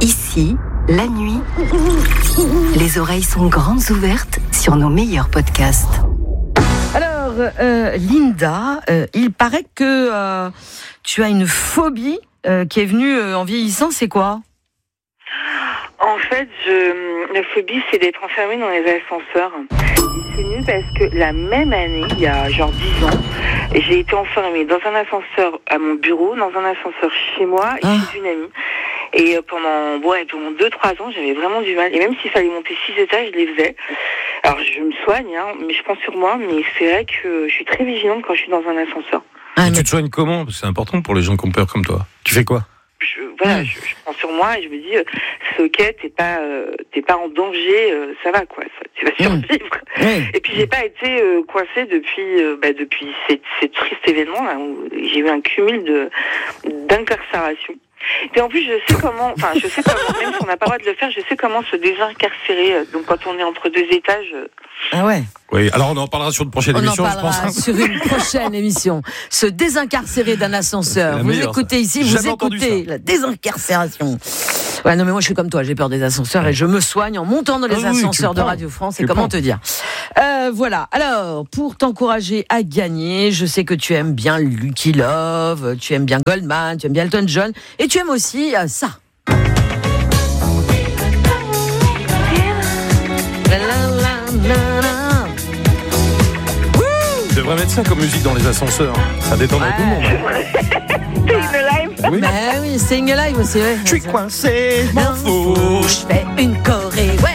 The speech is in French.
Ici, la nuit, les oreilles sont grandes ouvertes sur nos meilleurs podcasts. Alors, Linda, il paraît que tu as une phobie qui est venue en vieillissant, c'est quoi ? En fait, la phobie, c'est d'être enfermée dans les ascenseurs. C'est venu parce que la même année, il y a genre 10 ans, j'ai été enfermée dans un ascenseur à mon bureau, dans un ascenseur chez moi et chez une amie. Et pendant 2-3 ans, j'avais vraiment du mal. Et même s'il fallait monter 6 étages, je les faisais. Alors, je me soigne, mais je prends sur moi. Mais c'est vrai que je suis très vigilante quand je suis dans un ascenseur. Et tu te soignes comment ? C'est important pour les gens qui ont peur comme toi. Tu fais quoi ? Je prends sur moi et je me dis c'est ok, t'es pas en danger, ça va quoi, tu vas survivre. Et puis j'ai pas été coincée depuis ces tristes événements là où j'ai eu un cumul d'incarcération. Et en plus je sais comment, même si on n'a pas le droit de le faire, je sais comment se désincarcérer. Donc quand on est entre 2 étages. Ah ouais. Oui, alors on en parlera sur une prochaine émission, je pense. On en parlera sur une prochaine émission. Se désincarcérer d'un ascenseur. Vous écoutez ici, vous écoutez la désincarcération. Ouais, non mais moi je suis comme toi, j'ai peur des ascenseurs et je me soigne en montant dans les ascenseurs de Radio France. Et comment te dire ? Voilà. Alors, pour t'encourager à gagner, je sais que tu aimes bien Lucky Love, tu aimes bien Goldman, tu aimes bien Elton John et tu aimes aussi ça. Tu devrais mettre ça comme musique dans les ascenseurs. Ça détendrait tout le monde. C'est une live. Oui. Mais oui, c'est une live aussi. Ouais. Je suis coincé, je m'en fous. Je fais une choré. Ouais.